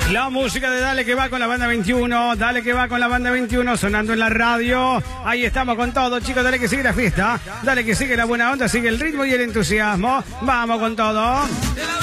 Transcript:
La música de Dale que va con la banda 21. Dale que va con la banda 21 sonando en la radio. Ahí estamos con todo, chicos. Dale que sigue la fiesta. Dale que sigue la buena onda, sigue el ritmo y el entusiasmo. Vamos con todo.